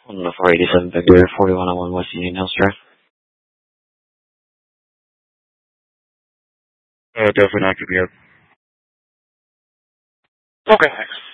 On the 487 February 4101 West Union Hills Drive. Definitely not going to be up. Okay, thanks.